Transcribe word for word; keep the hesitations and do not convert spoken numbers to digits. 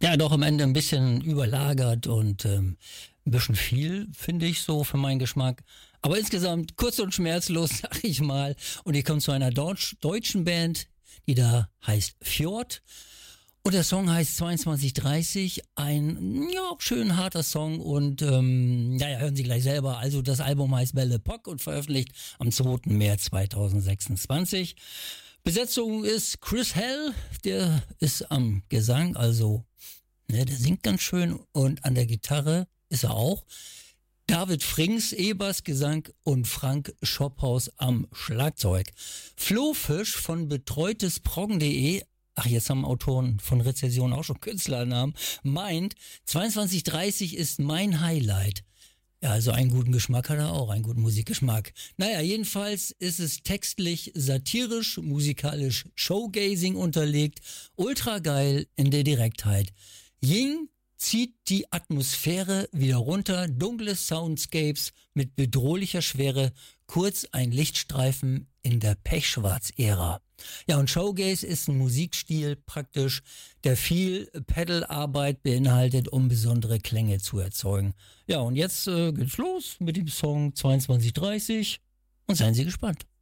Ja, doch am Ende ein bisschen überlagert und ähm, ein bisschen viel, finde ich so für meinen Geschmack. Aber insgesamt kurz und schmerzlos, sag ich mal. Und ich komme zu einer Deutsch, deutschen Band, die da heißt Fjord. Und der Song heißt zweiundzwanzig dreißig, ein ja schön harter Song und ähm, ja, ja, hören Sie gleich selber. Also das Album heißt Belle Epoque und veröffentlicht am zweiten März zweitausendsechsundzwanzig. Besetzung ist Chris Hell, der ist am Gesang, also ne, der singt ganz schön und an der Gitarre ist er auch. David Frings, E-Bass, Gesang und Frank Schophaus am Schlagzeug. Flo Fisch von betreutesproggen punkt de, ach, jetzt haben Autoren von Rezession auch schon Künstlernamen, meint, zweiundzwanzig dreißig ist mein Highlight. Ja, also einen guten Geschmack hat er auch, einen guten Musikgeschmack. Naja, jedenfalls ist es textlich satirisch, musikalisch Showgazing unterlegt, ultra geil in der Direktheit. Ying zieht die Atmosphäre wieder runter, dunkle Soundscapes mit bedrohlicher Schwere, kurz ein Lichtstreifen in der Pechschwarz-Ära. Ja, und Showgaze ist ein Musikstil praktisch, der viel Pedalarbeit beinhaltet, um besondere Klänge zu erzeugen. Ja, und jetzt äh, geht's los mit dem Song zweiundzwanzig dreißig und seien Sie gespannt.